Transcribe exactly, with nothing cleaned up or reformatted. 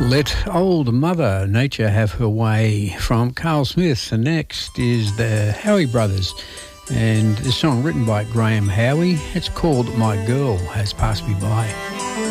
Let Old Mother Nature Have Her Way from Carl Smith. And next is the Howie Brothers and the song written by Graham Howie. It's called My Girl Has Passed Me By.